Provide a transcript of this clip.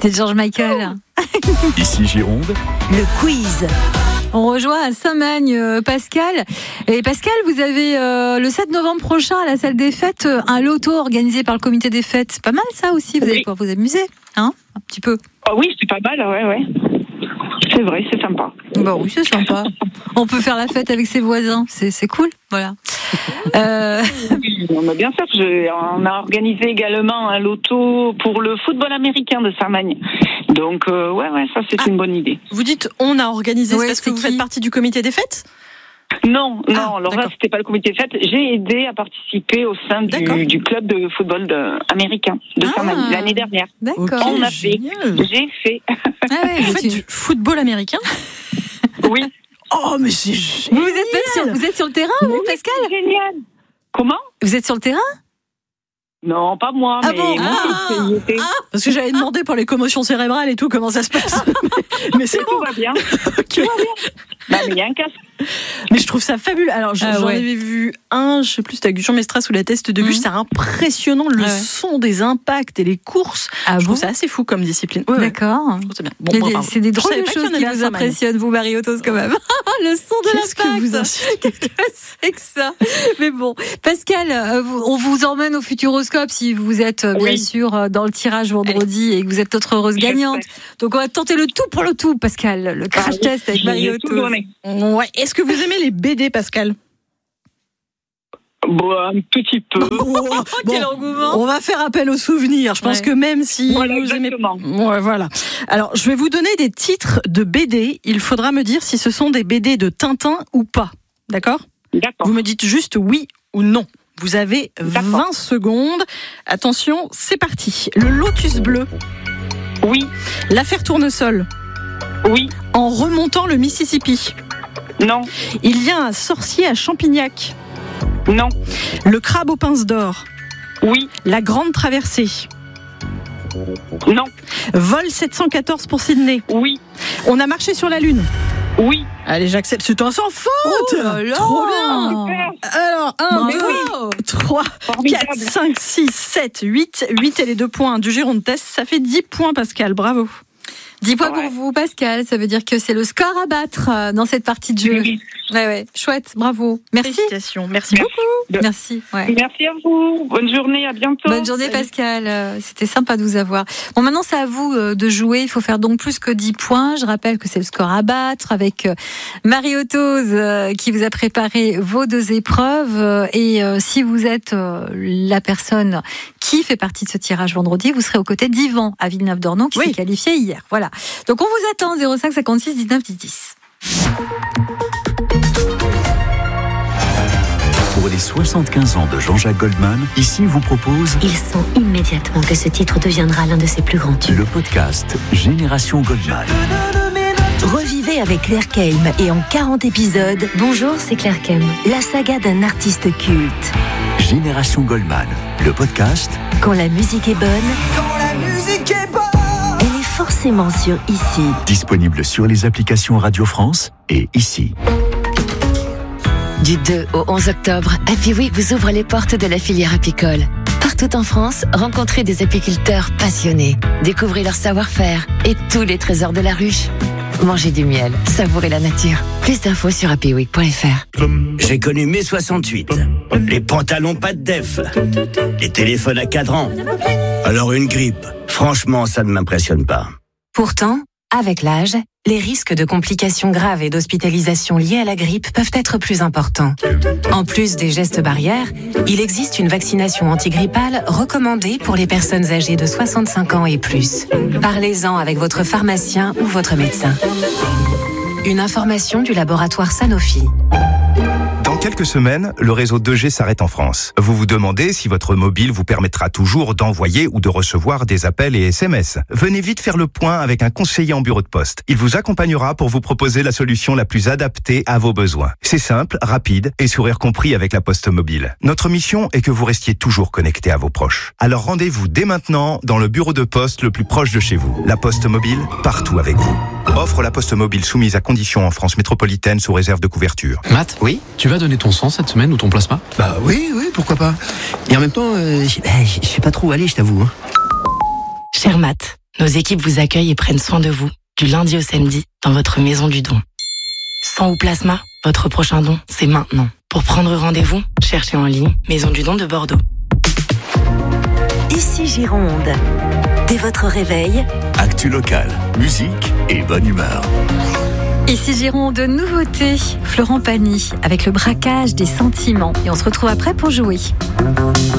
C'était George Michael. Ici Gironde, Le quiz. On rejoint à Saint-Magne Pascal. Et Pascal, vous avez le 7 novembre prochain à la salle des fêtes un loto organisé par le comité des fêtes. C'est pas mal ça aussi, vous allez pouvoir vous amuser, hein, un petit peu. Ah oui, c'est pas mal, ouais. C'est vrai, c'est sympa. Bah oui, c'est sympa. On peut faire la fête avec ses voisins, c'est cool, voilà. Oui, bien sûr, on a organisé également un loto pour le football américain de Saint-Magne. Donc, ouais, ça c'est une bonne idée. Vous dites on a organisé, Ouais, parce que c'est vous qui faites partie du comité des fêtes ? Non, alors là, d'accord. c'était pas le comité de fête. J'ai aidé à participer au sein du club de football américain de Saint-Magne l'année dernière. D'accord. On a génial. fait, j'ai fait. Ah ouais, Vous faites du football américain ? Oui. Oh, mais c'est génial. vous êtes sur le terrain, vous, Pascal ? C'est génial. Comment ? Vous êtes sur le terrain ? Non, pas moi, Ah mais bon moi, j'y étais. Parce que j'avais demandé pour les commotions cérébrales et tout, comment ça se passe. mais c'est Mais bon. tout va bien. Ok. Tout va bien. Non, mais il y a un casque. Mais je trouve ça fabuleux. Alors, j'en avais vu un, je sais plus, c'était avec Jean Mestras ou la test de bûche. C'est impressionnant le son des impacts et les courses. Je trouve ça assez fou comme discipline. Ouais, D'accord. je trouve ça bien. Bon, C'est des drôles savais de pas qu'il y choses en qui avait à vous Saint-Magne. impressionnent, vous, Marie-Autos, quand même. Le son de Qu'est-ce que vous l'impact. Qu'est-ce que c'est que ça ? Mais bon, Pascal, on vous emmène au Futuroscope si vous êtes bien sûr dans le tirage vendredi et que vous êtes notre heureuse gagnante. Donc on va tenter le tout pour le tout, Pascal. Le crash test avec Marie-Autos. Ouais. Est-ce que vous aimez les BD, Pascal ? Bon, un petit peu. Quel engouement. On va faire appel aux souvenirs. Je pense que même si Voilà, vous aimez... exactement. Ouais, voilà. Alors, je vais vous donner des titres de BD. Il faudra me dire si ce sont des BD de Tintin ou pas. D'accord ? D'accord. Vous me dites juste oui ou non. Vous avez 20 secondes. Attention, c'est parti. Le Lotus bleu. Oui. L'affaire Tournesol. Oui. En remontant le Mississippi. Non. Il y a un sorcier à Champignac. Non. Le crabe aux pinces d'or. Oui. La grande traversée. Non. Vol 714 pour Sydney. Oui. On a marché sur la Lune. Oui. Allez, j'accepte. C'est un sans faute. Oh là là. Trop bien. Alors, 1, 2, 3, 4, 5, 6, 7, 8. 8 et les 2 points du Gironde Test. Ça fait 10 points, Pascal. Bravo. 10 points pour vous, Pascal. Ça veut dire que c'est le score à battre dans cette partie de jeu. Oui. Ouais. Chouette. Bravo. Merci. Félicitations. Merci beaucoup. Merci. Ouais. Merci à vous. Bonne journée. À bientôt. Bonne journée, Pascal. C'était sympa de vous avoir. Bon, maintenant, c'est à vous de jouer. Il faut faire donc plus que 10 points. Je rappelle que c'est le score à battre avec Marie-Autos qui vous a préparé vos 2 épreuves. Et si vous êtes la personne qui fait partie de ce tirage vendredi, vous serez aux côtés d'Yvan à Villeneuve-d'Ornon qui s'est qualifié hier. Voilà. Donc, on vous attend 05 56 19 10 10. pour les 75 ans de Jean-Jacques Goldman, ici vous propose Il sent immédiatement que ce titre deviendra l'un de ses plus grands tubes. le podcast Génération Goldman. Revivez avec Claire Keim et en 40 épisodes, Bonjour, c'est Claire Keim. la saga d'un artiste culte. Génération Goldman, le podcast Quand la musique est bonne, elle est forcément sur Ici. disponible sur les applications Radio France et ici. Du 2 au 11 octobre, Happy Week vous ouvre les portes de la filière apicole. Partout en France, rencontrez des apiculteurs passionnés. Découvrez leur savoir-faire et tous les trésors de la ruche. Mangez du miel, savourez la nature. Plus d'infos sur happyweek.fr. J'ai connu mai 68. Les pantalons pas de def. Les téléphones à cadran. Alors une grippe, franchement, ça ne m'impressionne pas. Pourtant, avec l'âge, les risques de complications graves et d'hospitalisation liées à la grippe peuvent être plus importants. En plus des gestes barrières, il existe une vaccination antigrippale recommandée pour les personnes âgées de 65 ans et plus. Parlez-en avec votre pharmacien ou votre médecin. Une information du laboratoire Sanofi. Dans quelques semaines, le réseau 2G s'arrête en France. Vous vous demandez si votre mobile vous permettra toujours d'envoyer ou de recevoir des appels et SMS. Venez vite faire le point avec un conseiller en bureau de poste. Il vous accompagnera pour vous proposer la solution la plus adaptée à vos besoins. C'est simple, rapide et sourire compris avec la Poste Mobile. Notre mission est que vous restiez toujours connecté à vos proches. Alors rendez-vous dès maintenant dans le bureau de poste le plus proche de chez vous. La Poste Mobile, partout avec vous. Offre la Poste Mobile soumise à conditions en France métropolitaine sous réserve de couverture. Matt, oui, tu vas donner ton sang cette semaine ou ton plasma ? Bah oui, pourquoi pas. Et en même temps, je sais pas trop où aller, je t'avoue. Cher Matt, Nos équipes vous accueillent et prennent soin de vous, du lundi au samedi, dans votre maison du don. Sang ou plasma, votre prochain don, c'est maintenant. Pour prendre rendez-vous, cherchez en ligne Maison du don de Bordeaux. Ici Gironde. Dès votre réveil, actu local, musique et bonne humeur. Ici Gironde, de nouveautés, Florent Pagny avec le braquage des sentiments. Et on se retrouve après pour jouer.